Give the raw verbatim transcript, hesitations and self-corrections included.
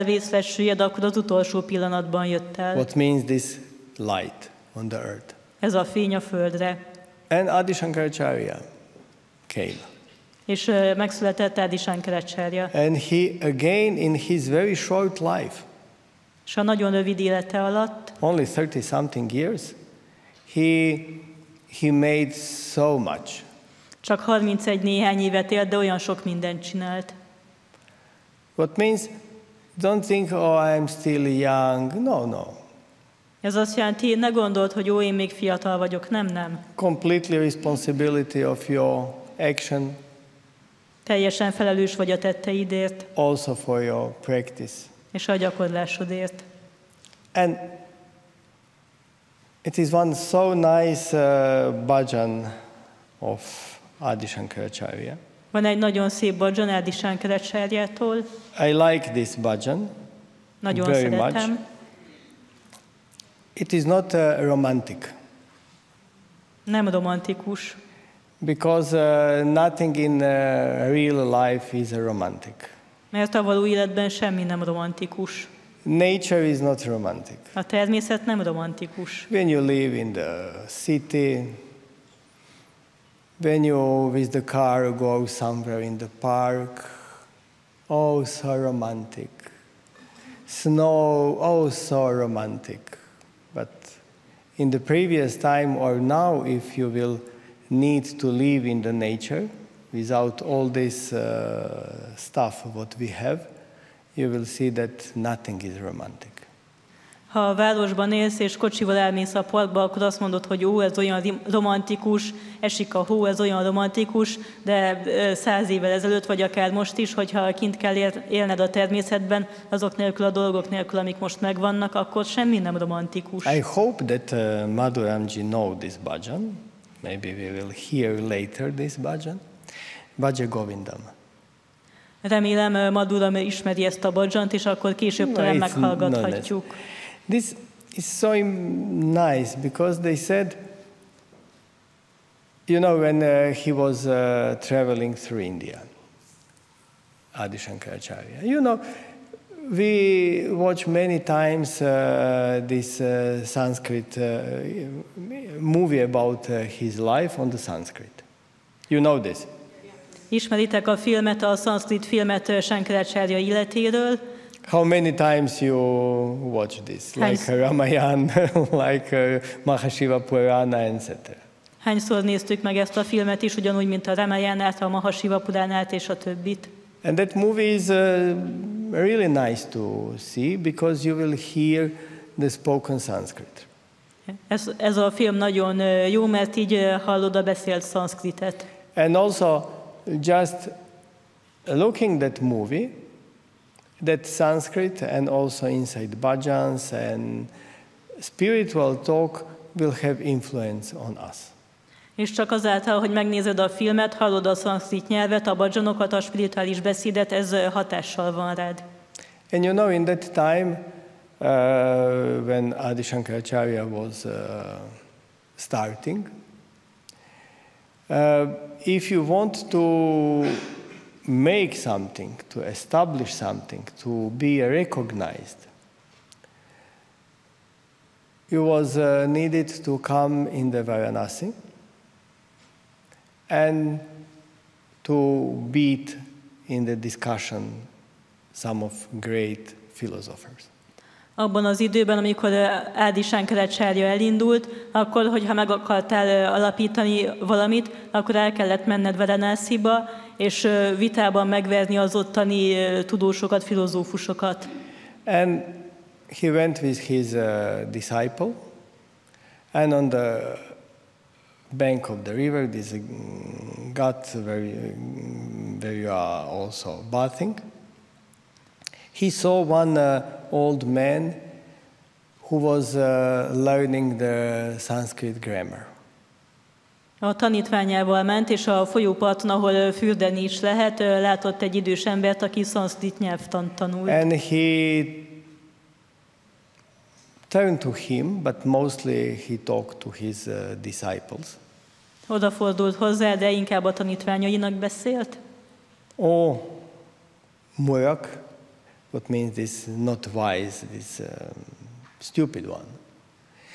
vészre süllyed, akkor az utolsó pillanatban jött el. What means this light on the earth? Ez a fény a földre. And Adi Shankaracharya came. És uh, megszületett Adi Shankaracharya. And he again in his very short life, és a nagyon rövid élete alatt, only thirty something years, he he made so much. Csak harmincegy néhány évet élt, de olyan sok mindent csinált. What means, don't think, oh, I'm still young. No, no. Ez azt jelenti, ne gondold, hogy ó, én még fiatal vagyok. Nem, nem. Completely responsibility of your action. Teljesen felelős vagy a tetteidért. Also for your practice. És a gyakorlásodért. And it is one so nice uh, bhajan of Adi Shankaracharya. Van egy nagyon szép bhajan Adi Shankaracharya-tól. I like this bhajan Nagyon very szeretem. much. It is not uh, romantic. Nem romantikus. Because uh, nothing in uh, real life is romantic. Mert a való életben semmi nem romantikus. Nature is not romantic. A természet nem romantikus. When you live in the city, when you with the car go somewhere in the park, oh so romantic. Snow, oh so romantic. But in the previous time or now, if you will need to live in the nature without all this uh, stuff what we have, you will see that nothing is romantic. Ha a városban élsz és kocsival elmész a parkba, akkor azt mondod, hogy ó, ez olyan romantikus, esik a hó, ez olyan romantikus, de száz évvel ezelőtt, vagy akár most is, hogyha kint kell élned a természetben, azok nélkül a dolgok nélkül, amik most megvannak, akkor semmi nem romantikus. I hope that uh, Madhuramji know this bhajan. Maybe we will hear later this bhajan. Bhaja Govindam. Remélem Madhuram ismeri ezt a bhajant, és akkor később No, talán it's meghallgathatjuk. This is so nice because they said, you know, when uh, he was uh, traveling through India, Adi Shankaracharya, you know, we watch many times uh, this uh, Sanskrit uh, movie about uh, his life on the Sanskrit. You know this? Ismeritek a filmet, a szanszkrit filmet Shankaracharya életéről. How many times you watch this? Like Ramayana, like uh, Mahashiva Purana, et cetera. Hányszor néztük meg ezt a filmet is, ugyanúgy, mint a Ramayanát, a Mahashiva Puránát és a többit. And that movie is uh, really nice to see because you will hear the spoken Sanskrit. Ez, ez a film nagyon jó, mert így hallod a beszélt szanszkritet. And also, just looking that movie, that Sanskrit and also inside bhajans and spiritual talk will have influence on us. És csak azáltal, hogy megnézed a filmet, hallod a szanszkrit nyelvet, a bhajanokat, a spirituális beszédet, ez hatással van rád. And you know, in that time, uh, when Adi Shankaracharya was uh, starting, uh, if you want to make something, to establish something, to be recognized, you was uh, needed to come in the Varanasi and to beat in the discussion some of great philosophers. Abban az időben, amikor Adi Shankaracharya elindult, akkor, hogyha meg akartál alapítani valamit, akkor el kellett menned Varanasiba, és vitában megverni az ottani tudósokat, filozófusokat. And he went with his uh, disciple, and on the bank of the river, this got where, where you are also bathing. He saw one uh, old man who was uh, learning the Sanskrit grammar. A tanítványával ment, és a folyóparton, ahol fürdeni is lehet, látott egy idős embert, aki szanszkrit nyelvtant tanult. And he turned to him, but mostly he talked to his uh, disciples. Odafordult hozzá, de inkább a tanítványainak beszélt. Oh, Murak, what means this not wise, this um, stupid one.